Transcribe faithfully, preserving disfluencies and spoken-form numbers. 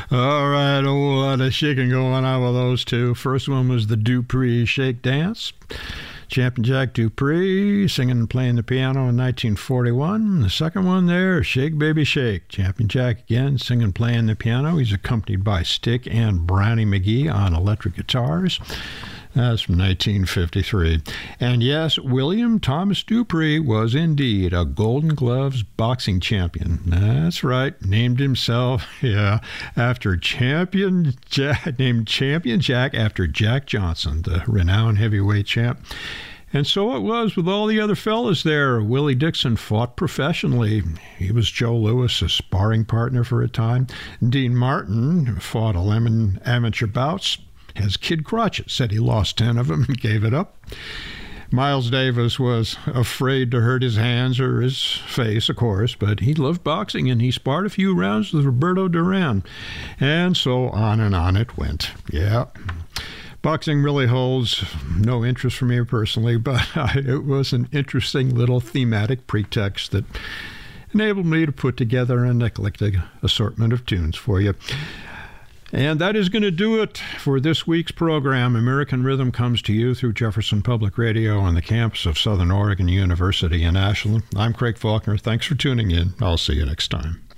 All right, a whole lot of shaking going on with those two. First one was the Dupree Shake Dance. Champion Jack Dupree singing and playing the piano in nineteen forty-one. The second one there, Shake Baby Shake. Champion Jack again singing and playing the piano. He's accompanied by Stick and Brownie McGee on electric guitars. That's from nineteen fifty-three. And yes, William Thomas Dupree was indeed a Golden Gloves boxing champion. That's right, named himself, yeah, after Champion Jack, named Champion Jack after Jack Johnson, the renowned heavyweight champ. And so it was with all the other fellas there. Willie Dixon fought professionally. He was Joe Louis' sparring partner for a time. Dean Martin fought eleven amateur bouts. As Kid Crotchet said, he lost ten of them and gave it up. Miles Davis was afraid to hurt his hands or his face, of course, but he loved boxing, and he sparred a few rounds with Roberto Duran. And so on and on it went. Yeah. Boxing really holds no interest for me personally, but it was an interesting little thematic pretext that enabled me to put together an eclectic assortment of tunes for you. And that is going to do it for this week's program. American Rhythm comes to you through Jefferson Public Radio on the campus of Southern Oregon University in Ashland. I'm Craig Faulkner. Thanks for tuning in. I'll see you next time.